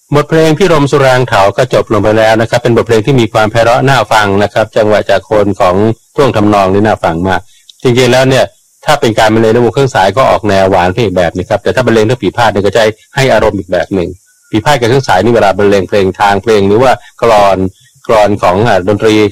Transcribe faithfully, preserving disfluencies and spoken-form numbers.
บทเพลงพี่รมสุรางเถาก็จบลงไปแล้วนะครับเป็นบทเพลงที่มีความไพเราะน่าฟังนะครับจังหวะจากโคนของท่วงทำนองนี่น่าฟังมากจริงๆแล้วเนี่ยถ้าเป็นการบรรเลงด้วยวงเครื่องสายก็ออกแนวหวานเพลงแบบนี้ครับแต่ถ้าบรรเลงด้วยปีพาดเนี่ยก็จะให้อารมณ์อีกแบบหนึ่งปีพาดกับเครื่องสายนี่เวลาบรรเลงเพลงทางเพลงหรือว่ากลอนกลอนของดนตรี